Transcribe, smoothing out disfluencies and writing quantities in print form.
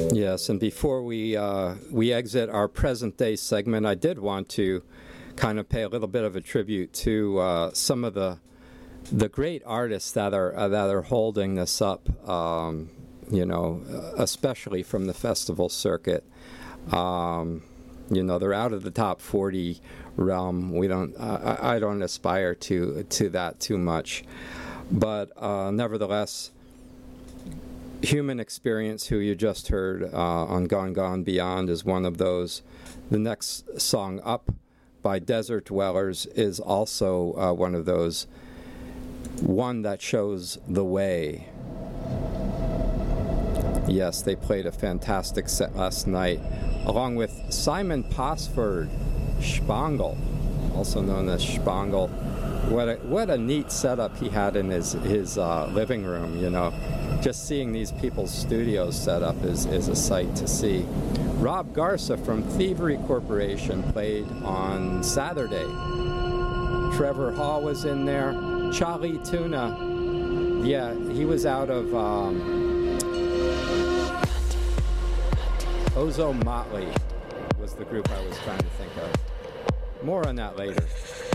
Yes, and before we exit our present day segment, I did want to kind of pay a little bit of a tribute to some of the great artists that are holding this up. Especially from the festival circuit. They're out of the top 40 realm. I don't aspire to that too much, but nevertheless, Human Experience, who you just heard on Gone Gone Beyond, is one of those. The next song up by Desert Dwellers is also one of those. One that shows the way. Yes, they played a fantastic set last night, along with Simon Posford, Spangle, also known as Spangle. What a neat setup he had in his living room, Just seeing these people's studios set up is a sight to see. Rob Garza from Thievery Corporation played on Saturday. Trevor Hall was in there. Charlie Tuna, yeah, he was out of Ozo Motley was the group I was trying to think of. More on that later.